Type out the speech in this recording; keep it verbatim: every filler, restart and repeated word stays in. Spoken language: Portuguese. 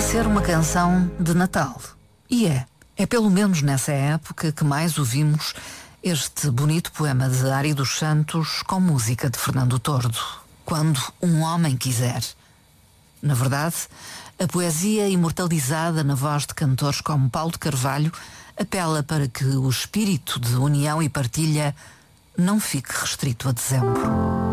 ser uma canção de Natal. E é. É pelo menos nessa época que mais ouvimos este bonito poema de Ari dos Santos com música de Fernando Tordo. Quando um homem quiser. Na verdade, a poesia imortalizada na voz de cantores como Paulo de Carvalho apela para que o espírito de união e partilha não fique restrito a dezembro.